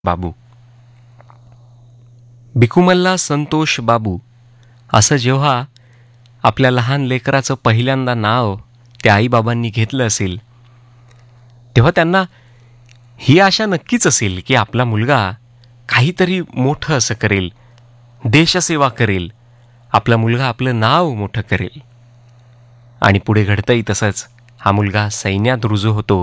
बाबू. बिकुमल्ला संतोष बाबू असं जेव्हा आपल्या लहान लेकराचं पहिल्यांदा नाव त्या आईबाबांनी घेतलं असेल, तेव्हा त्यांना ही आशा नक्कीच असेल की आपला मुलगा काहीतरी मोठं असं करेल, देशसेवा करेल, आपला मुलगा आपलं नाव मोठं करेल. आणि पुढे घडतंही तसंच. हा मुलगा सैन्यात रुजू होतो